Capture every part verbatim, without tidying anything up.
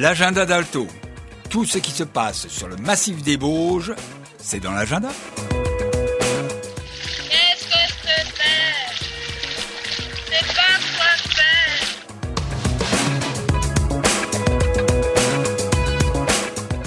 L'agenda d'Alto. Tout ce qui se passe sur le massif des Bauges, c'est dans l'agenda. Qu'est-ce que c'est? C'est pas quoi faire.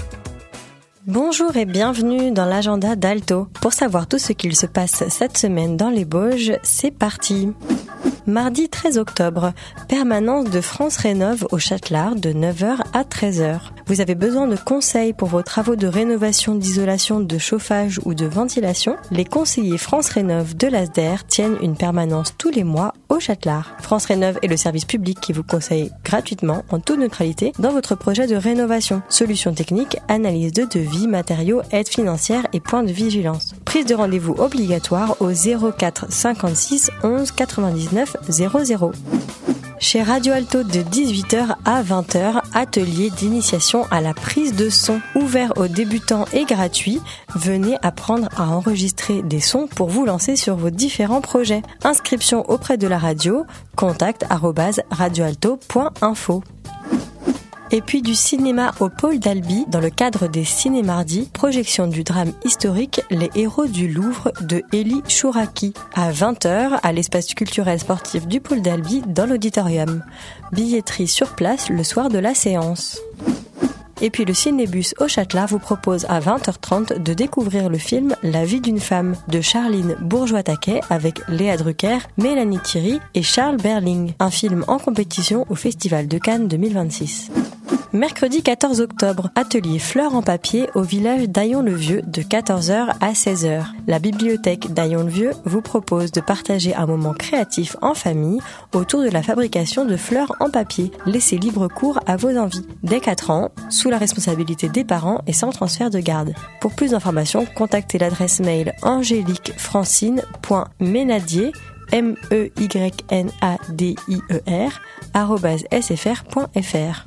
Bonjour et bienvenue dans l'agenda d'Alto. Pour savoir tout ce qu'il se passe cette semaine dans les Bauges, c'est parti. Mardi treize octobre, permanence de France Rénov au Châtelard de neuf heures à treize heures. Vous avez besoin de conseils pour vos travaux de rénovation, d'isolation, de chauffage ou de ventilation? Les conseillers France Rénov de l'A S D E R tiennent une permanence tous les mois au Châtelard. France Rénov est le service public qui vous conseille gratuitement, en toute neutralité, dans votre projet de rénovation. Solutions techniques, analyse de devis, matériaux, aide financière et points de vigilance. Prise de rendez-vous obligatoire au zéro quatre cinquante-six onze quatre-vingt-dix-neuf zéro zéro. Chez Radio Alto de dix-huit heures à vingt heures, atelier d'initiation à la prise de son. Ouvert aux débutants et gratuit, venez apprendre à enregistrer des sons pour vous lancer sur vos différents projets. Inscription auprès de la radio, contact arobase radioalto point info. Et puis du cinéma au Pôle d'Albi, dans le cadre des Ciné-Mardis, projection du drame historique Les Héros du Louvre de Élie Chouraki, à vingt heures à l'espace culturel sportif du Pôle d'Albi dans l'auditorium. Billetterie sur place le soir de la séance. Et puis le Cinébus au Châtelard vous propose à vingt heures trente de découvrir le film La vie d'une femme de Charline Bourgeois-Taquet avec Léa Drucker, Mélanie Thierry et Charles Berling. Un film en compétition au Festival de Cannes deux mille vingt-six. Mercredi quatorze octobre, atelier fleurs en papier au village d'Aillon-le-Vieux de quatorze heures à seize heures. La bibliothèque d'Aillon-le-Vieux vous propose de partager un moment créatif en famille autour de la fabrication de fleurs en papier. Laissez libre cours à vos envies. Dès quatre ans, sous la responsabilité des parents et sans transfert de garde. Pour plus d'informations, contactez l'adresse mail angélique francine point ménadier m e y n a d i e r arobase s f r point f r.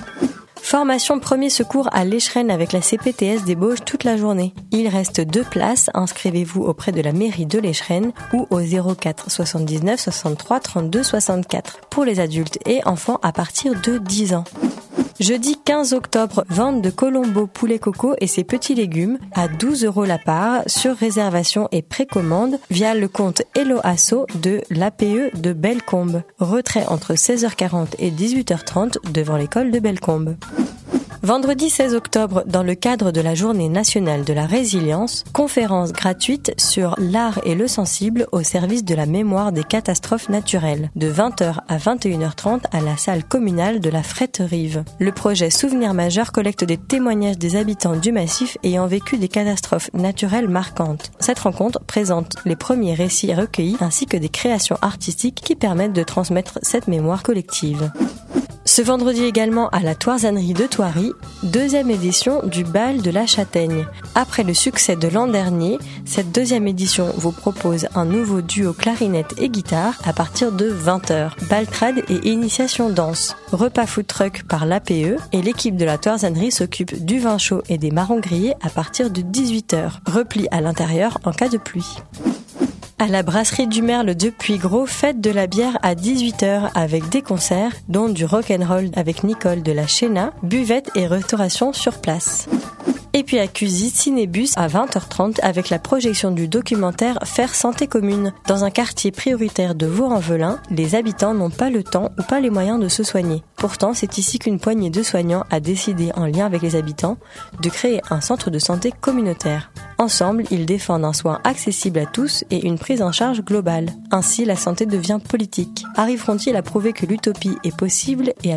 Formation premier secours à l'Échrennes avec la C P T S des Bauges toute la journée. Il reste deux places, inscrivez-vous auprès de la mairie de l'Échrennes ou au zéro quatre soixante-dix-neuf soixante-trois trente-deux soixante-quatre pour les adultes et enfants à partir de dix ans. Jeudi quinze octobre, vente de Colombo poulet coco et ses petits légumes à douze euros la part sur réservation et précommande via le compte Hello Asso de l'A P E de Bellecombe. Retrait entre seize heures quarante et dix-huit heures trente devant l'école de Bellecombe. Vendredi seize octobre, dans le cadre de la Journée nationale de la résilience, conférence gratuite sur l'art et le sensible au service de la mémoire des catastrophes naturelles, de vingt heures à vingt et une heures trente à la salle communale de la Frette-Rive. Le projet Souvenirs majeurs collecte des témoignages des habitants du massif ayant vécu des catastrophes naturelles marquantes. Cette rencontre présente les premiers récits recueillis ainsi que des créations artistiques qui permettent de transmettre cette mémoire collective. Ce vendredi également à la Toisannerie de Thoiry, deuxième édition du Bal de la Châtaigne. Après le succès de l'an dernier, cette deuxième édition vous propose un nouveau duo clarinette et guitare à partir de vingt heures. Baltrade et initiation danse. Repas food truck par l'A P E et l'équipe de la Toisannerie s'occupe du vin chaud et des marrons grillés à partir de dix-huit heures. Repli à l'intérieur en cas de pluie. À la brasserie du Merle de Puygros, fête de la bière à dix-huit heures avec des concerts, dont du rock'n'roll avec Nicole de la Chéna, buvette et restauration sur place. Et puis à Cusy, Cinébus à vingt heures trente avec la projection du documentaire Faire santé commune. Dans un quartier prioritaire de Vaux-en-Velin, les habitants n'ont pas le temps ou pas les moyens de se soigner. Pourtant, c'est ici qu'une poignée de soignants a décidé, en lien avec les habitants, de créer un centre de santé communautaire. Ensemble, ils défendent un soin accessible à tous et une prise en charge globale. Ainsi, la santé devient politique. Harry Frontier a prouvé que l'utopie est possible et a